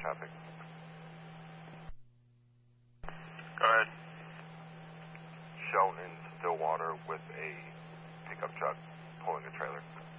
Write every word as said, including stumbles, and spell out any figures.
traffic. Go ahead. Shown in Stillwater with a pickup truck pulling a trailer.